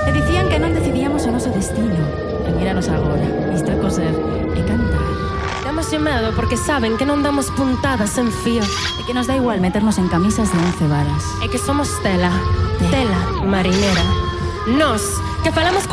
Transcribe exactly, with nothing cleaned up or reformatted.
E dicían que non decidíamos o noso destino. E míranos agora, isto é coser e cantar. Temos medo porque saben que non damos puntadas en fío. E que nos dá igual meternos en camisas de once varas. E que somos tela, tela marinera. Nos, que falamos